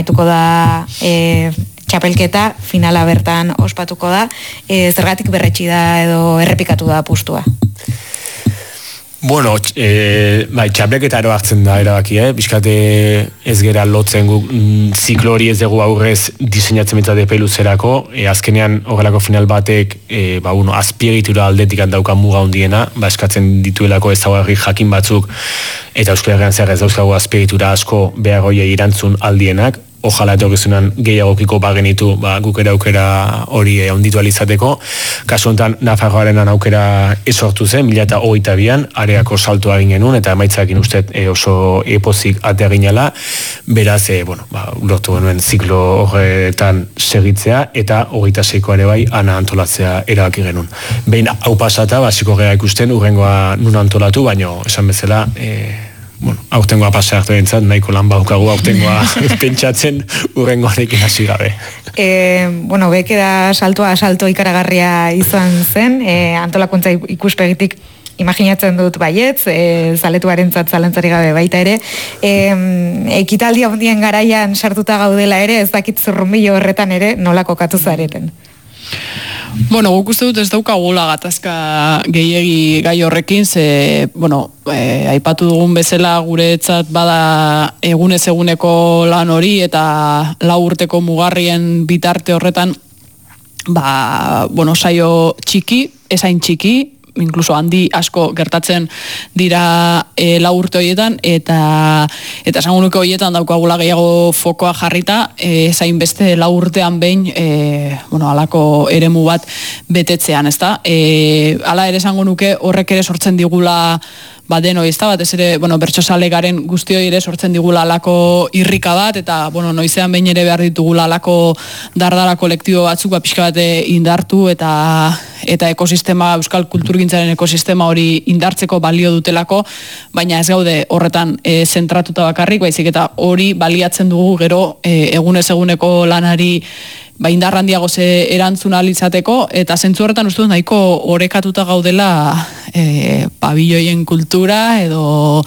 da txapelketa, finala bertan ospatuko da, zergatik berretsi da edo errepikatu da apustua? Bueno, txapelketa ero hartzen da erabaki, bizkate ez gera lotzen gu, ziklo hori ez dugu aurrez diseinatzen mitzate peluzerako, azkenean horrelako final batek azpiegitura aldetik handaukan muga hundiena, eskatzen dituelako ezaugarri jakin batzuk, eta Euskal Herrian zer ez dauzkagu azpiegitura asko behar hoiei irantzun aldienak, ojala etorkizunan gehiagokiko bagenitu guk aukera hori onditu alizateko. Kasu honetan Nafarroaren aukera esortu zen, 2022an, areako saltoa egin genuen, eta emaitzakin uste oso epozik atea ginela, beraz, lortu genuen ziklo horretan segitzea, eta 26ko ere bai, ana antolatzea erabaki genuen. Behin hau pasata, basiko gera ikusten, urrengoa nun antolatu, baino, esan bezala, aurtengoa pasa hartu dintzat, nahiko lan baukagu aurtengoa pentsatzen urrengoarekin hasi gabe. Beke da salto ikaragarria izan zen, antolakuntza ikuspegitik imaginatzen dut baietz, zaletuarentzat zalantzari gabe baita ere, ekitaldi handien garaian sartuta gaudela ere, ez dakit zurrunbilo horretan ere nola kokatu zareten. Guk uste dut ez daukagula gatazka gehiegi gai horrekin, aipatu dugun bezala guretzat bada egunez eguneko lan hori eta 4 urteko mugarrien bitarte horretan, saio txiki, esain txiki, inkluso handi asko gertatzen dira 4 urte horietan, eta esango nuke horietan daukagula gehiago fokoa jarrita, zain beste 4 urtean behin halako eremu bat betetzean, ezta? Hala ere esango nuke horrek ere sortzen digula denoi, ez da, batez ere, bertsozale garen guztioi ere sortzen digula alako irrika bat, eta, noizean behin ere behar ditugula alako dardara kolektibo batzuk, pixka bat indartu, eta ekosistema, euskal kulturgintzaren ekosistema hori indartzeko balio dutelako, baina ez gaude horretan zentratuta bakarrik, baizik eta hori baliatzen dugu gero egunez eguneko lanari indar handiago ze erantzun ahal izateko, eta zentzu horretan uste dut nahiko orekatuta gaudela pabilloien kultura, edo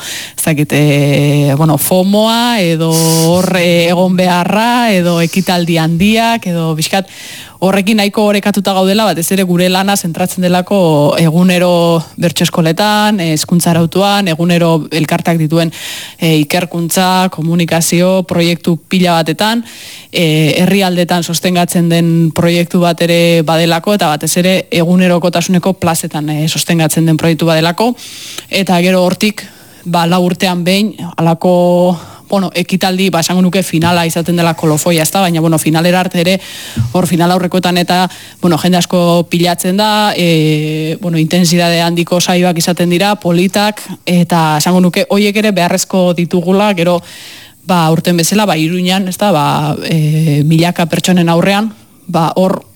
FOMOa, edo horre egon beharra, edo ekitaldi handiak, edo bizkat horrekin nahiko orekatuta gaudela, batez ere gure lana zentratzen delako egunero bertso eskoletan, hezkuntza arautuan, egunero elkartak dituen ikerkuntza, komunikazio, proiektu pila batetan, herrialdetan sostengatzen den proiektu bat ere badelako, eta batez ere egunerokotasuneko plazetan sostengatzen den proiektu badelako, eta gero hortik 4 urtean behin, alako ekitaldi, esango nuke finala izaten dela kolofoia, ez da, baina, finalera arte ere, hor final aurrekoetan eta, jende asko pilatzen da, intensidade handiko saioak izaten dira, politak, eta esango nuke, hoiek ere beharrezko ditugula, gero, urten bezala, Iruñan, ez da, milaka pertsonen aurrean, hor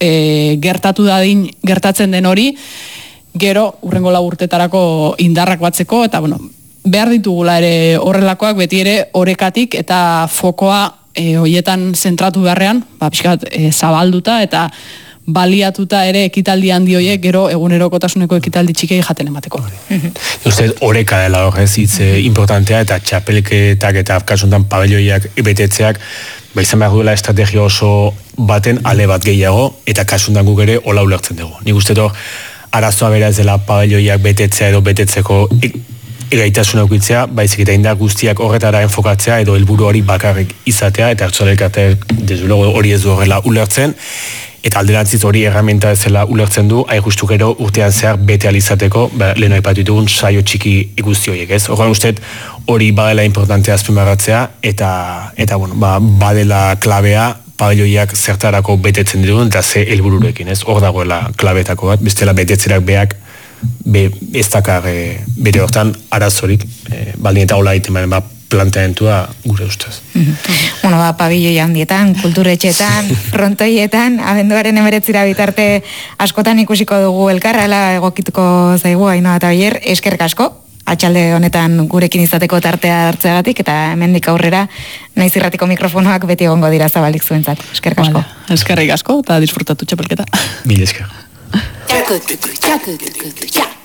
gertatzen den hori, gero, urrengo 4 urtetarako indarrak batzeko, eta, behar ditugula ere horrelakoak beti ere orekatik eta fokoa hoietan zentratu beharrean, pixkat zabalduta eta baliatuta ere ekitaldi handi horiek gero egunerokotasuneko ekitaldi txikei jaten emateko. Uste oreka dela horrez hitz importantea eta txapelketak eta kasuntan pabelloiak betetzeak izan behar duela estrategia oso baten ale bat gehiago eta kasuntan guk ere hola ulertzen dugu. Nik uste arazoa bera ez dela pabelloiak betetzea edo betetzeko egaitasuna ukitzea, baizik eta indar guztiak horretara enfokatzea edo helburu hori bakarrik izatea, eta hartzolekatek hori ez du horrela ulertzen, eta alderantziz hori erramenta ezela ulertzen du, justu gero urtean zehar bete alizateko, lehen aipatu ditugun saio txiki guzti horiek, ez? Horren usteet hori badela importantea azpimarratzea, eta badela klabea, pabelloiak zertarako betetzen ditugun, eta ze helbururekin, ez? Hor dagoela klabetako bat, bestela betetzerak beak ez dakar bere hortan arazorik, baldin eta hola egiten planteamentua gure ustez. Pabilloi handietan, kulturetxetan, frontoietan, abenduaren 19 bitarte askotan ikusiko dugu elkarrela egokituko zaigu, Ainhoa eta Oier, eskerrik asko, atxalde honetan gurekin izateko tartea hartzeagatik, eta hemendik aurrera naiz irratiko mikrofonoak beti egongo dira zabalik zuentzat. Eskerrik asko. Eskerrik asko, eta disfrutatu txapelketa. Mil esker. Chaka, chaka, chaka, chaka.